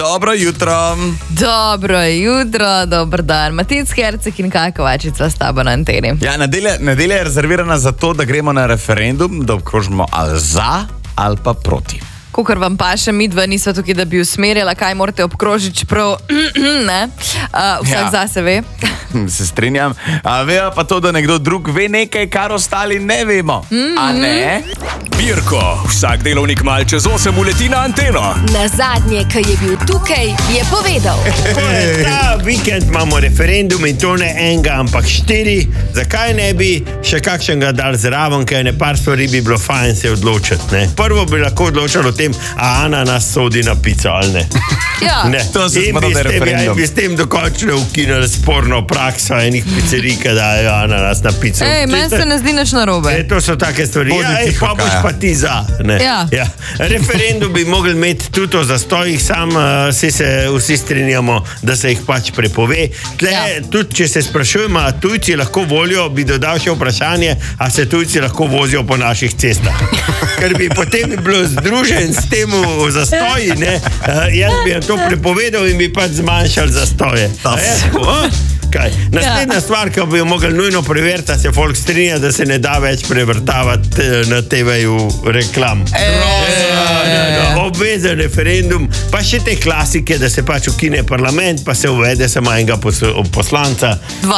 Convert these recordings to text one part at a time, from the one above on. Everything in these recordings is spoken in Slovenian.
Dobro jutro. Dobro jutro, dober dan. Matic Herceg in Kaja Kovačič s tabo na anteni. Ja, nedelja je rezervirana za to, da gremo na referendum, da obkrožimo ali za ali pa proti. Kukor vam paše, midva nisva tukaj, da bi usmerjala, kaj morate obkrožiti, čeprav ne. Vsak zase ve. Se strinjam. Vejo pa to, da nekdo drug ve nekaj, kar ostali ne vemo. A ne? Birko, vsak delovnik mal čez 8 uleti na anteno. Na zadnje, ki je bil tukaj, je povedal. Ta vikend imamo referendum in to ne enega, ampak 4. Zakaj ne bi še kakšnega dal zraven, ker ne par stvari bi bilo fajn se odločiti. Ne? Prvo bi lahko odločili o tem, a ananas sodi na pico ali ne. Ja. Ne. To se smo na referendum. Bi s tem dokončno ukinili sporno prakso enih pizzerij, ki dajo ananas na pico. Meni se ne zdi nič narobe. To so take stvari. Pa boš pa ti za. Ja. Referendum bi mogli imeti tudi o zastojih, se vsi strinjamo, da se jih pač prepove. Tudi če se sprašujemo, a tujci lahko volijo, bi dodal še vprašanje, a se tujci lahko vozijo po naših cestah. Ker bi potem bilo združen s tem v zastoji, jaz bi to prepovedal in bi pač zmanjšal zastoje. Naslednja stvar, ki bi jo mogli nujno preveriti, se folk strinja, da se ne da več prevrtavati na TV-ju reklam. Obvezen referendum, pa še te klasike, da se pač ukine parlament, pa se uvede samo enega poslanca.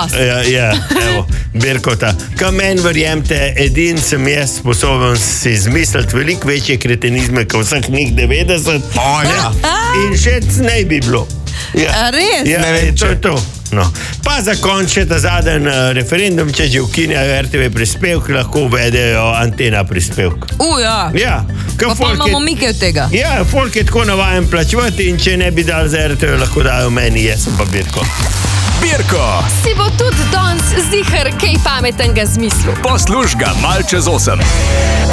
Birkota. Kaj meni verjemte, edin sem jaz sposoben si izmisliti veliko večje kretenizme, kot vseh njih 90. In še ne bi bilo. Res? To je to. No. Pa za konec še ta zadnji referendum, če že ukinjajo RTV prispevk, lahko uvedejo antena prispevk. Pa imamo mi kaj od tega. Ja, folk je tako navajen plačevati in če ne bi dal za RTV, lahko dajo meni, jaz sem pa Birko. Birko, Si bo tudi danes zihar kaj pametnega zmislil. posluž ga mal čez 8.